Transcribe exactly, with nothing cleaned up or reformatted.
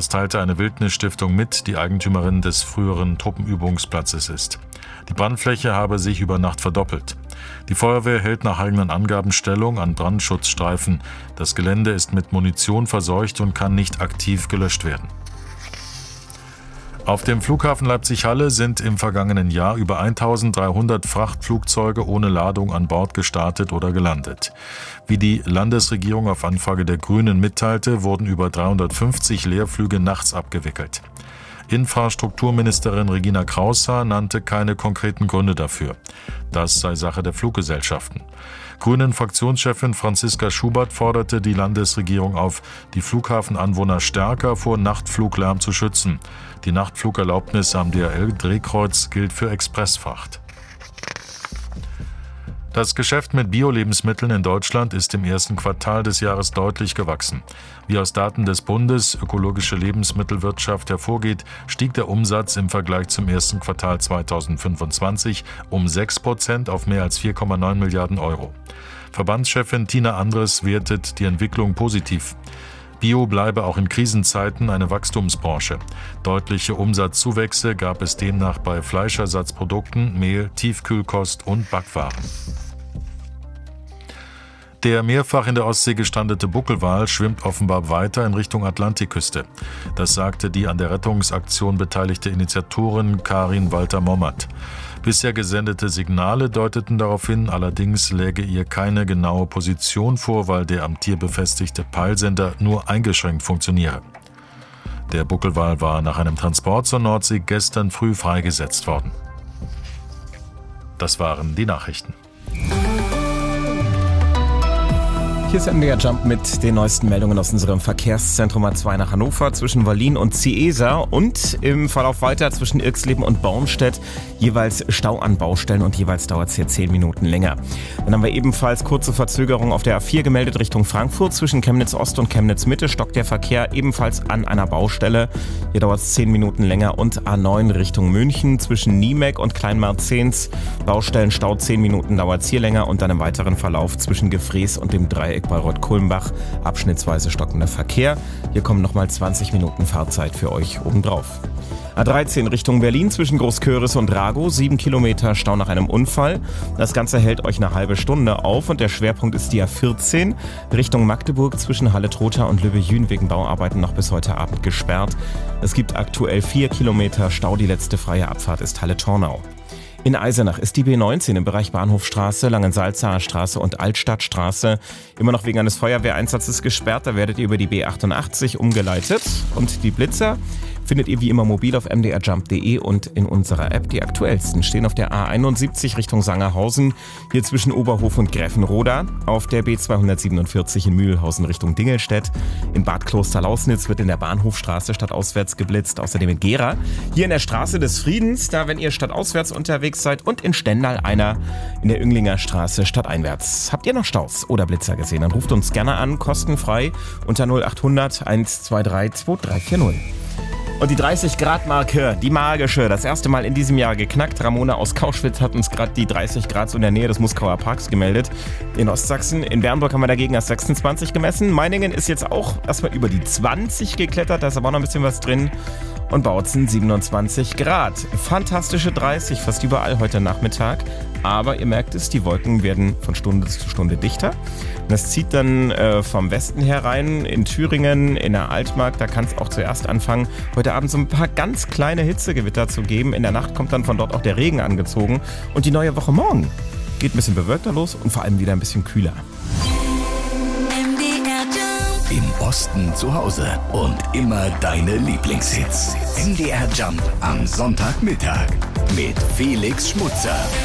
Das teilte eine Wildnisstiftung mit, die Eigentümerin des früheren Truppenübungsplatzes ist. Die Brandfläche habe sich über Nacht verdoppelt. Die Feuerwehr hält nach eigenen Angaben Stellung an Brandschutzstreifen. Das Gelände ist mit Munition verseucht und kann nicht aktiv gelöscht werden. Auf dem Flughafen Leipzig-Halle sind im vergangenen Jahr über eintausenddreihundert Frachtflugzeuge ohne Ladung an Bord gestartet oder gelandet. Wie die Landesregierung auf Anfrage der Grünen mitteilte, wurden über dreihundertfünfzig Leerflüge nachts abgewickelt. Infrastrukturministerin Regina Kraushaar nannte keine konkreten Gründe dafür. Das sei Sache der Fluggesellschaften. Grünen-Fraktionschefin Franziska Schubert forderte die Landesregierung auf, die Flughafenanwohner stärker vor Nachtfluglärm zu schützen. Die Nachtflugerlaubnis am D H L-Drehkreuz gilt für Expressfracht. Das Geschäft mit Bio-Lebensmitteln in Deutschland ist im ersten Quartal des Jahres deutlich gewachsen. Wie aus Daten des Bundes Ökologische Lebensmittelwirtschaft hervorgeht, stieg der Umsatz im Vergleich zum ersten Quartal zweitausendfünfundzwanzig um sechs Prozent auf mehr als vier Komma neun Milliarden Euro. Verbandschefin Tina Andres wertet die Entwicklung positiv. Bio bleibe auch in Krisenzeiten eine Wachstumsbranche. Deutliche Umsatzzuwächse gab es demnach bei Fleischersatzprodukten, Mehl, Tiefkühlkost und Backwaren. Der mehrfach in der Ostsee gestrandete Buckelwal schwimmt offenbar weiter in Richtung Atlantikküste. Das sagte die an der Rettungsaktion beteiligte Initiatorin Karin Walter-Mommert. Bisher gesendete Signale deuteten darauf hin, allerdings läge ihr keine genaue Position vor, weil der am Tier befestigte Peilsender nur eingeschränkt funktioniere. Der Buckelwal war nach einem Transport zur Nordsee gestern früh freigesetzt worden. Das waren die Nachrichten. Hier ist M D R Jump mit den neuesten Meldungen aus unserem Verkehrszentrum A zwei nach Hannover zwischen Wallin und Ciesa und im Verlauf weiter zwischen Irxleben und Bornstedt jeweils Stau an Baustellen und jeweils dauert es hier zehn Minuten länger. Dann haben wir ebenfalls kurze Verzögerung auf der A vier gemeldet Richtung Frankfurt. Zwischen Chemnitz Ost und Chemnitz Mitte stockt der Verkehr ebenfalls an einer Baustelle. Hier dauert es zehn Minuten länger und A neun Richtung München zwischen Niemek und Kleinmarzens. Baustellenstau zehn Minuten dauert es hier länger und dann im weiteren Verlauf zwischen Gefrees und dem Dreieck bei Rott-Kulmbach abschnittsweise stockender Verkehr. Hier kommen nochmal zwanzig Minuten Fahrzeit für euch obendrauf. A dreizehn Richtung Berlin zwischen Großköris und Ragow, sieben Kilometer Stau nach einem Unfall. Das Ganze hält euch eine halbe Stunde auf und der Schwerpunkt ist die A vierzehn Richtung Magdeburg zwischen Halle-Trotha und Lübbe-Jühn wegen Bauarbeiten noch bis heute Abend gesperrt. Es gibt aktuell vier Kilometer Stau, die letzte freie Abfahrt ist Halle-Tornau. In Eisenach ist die B neunzehn im Bereich Bahnhofstraße, Langensalzaer Straße und Altstadtstraße immer noch wegen eines Feuerwehreinsatzes gesperrt. Da werdet ihr über die B achtundachtzig umgeleitet. Und die Blitzer findet ihr wie immer mobil auf m d r jump punkt d e und in unserer App. Die aktuellsten stehen auf der A einundsiebzig Richtung Sangerhausen, hier zwischen Oberhof und Gräfenroda, auf der B zweihundertsiebenundvierzig in Mühlhausen Richtung Dingelstedt. In Bad Kloster-Lausnitz wird in der Bahnhofstraße stadtauswärts geblitzt, außerdem in Gera. Hier in der Straße des Friedens, da wenn ihr stadtauswärts unterwegs seid, und in Stendal einer in der Önglinger Straße stadteinwärts. Habt ihr noch Staus oder Blitzer gesehen? Dann ruft uns gerne an, kostenfrei unter null achthundert eins zwei drei zwei drei vier null. Und die dreißig Grad Marke, die magische, das erste Mal in diesem Jahr geknackt. Ramona aus Kauschwitz hat uns gerade die dreißig Grad so in der Nähe des Muskauer Parks gemeldet. In Ostsachsen, in Bernburg haben wir dagegen erst sechsundzwanzig gemessen. Meiningen ist jetzt auch erstmal über die zwanzig geklettert, da ist aber auch noch ein bisschen was drin. Und Bautzen siebenundzwanzig Grad. Fantastische dreißig fast überall heute Nachmittag. Aber ihr merkt es, die Wolken werden von Stunde zu Stunde dichter. Das zieht dann äh, vom Westen herein in Thüringen, in der Altmark. Da kann es auch zuerst anfangen, heute Abend so ein paar ganz kleine Hitzegewitter zu geben. In der Nacht kommt dann von dort auch der Regen angezogen. Und die neue Woche morgen geht ein bisschen bewölkter los und vor allem wieder ein bisschen kühler. Im Osten zu Hause und immer deine Lieblingshits. M D R Jump am Sonntagmittag mit Felix Schmutzer.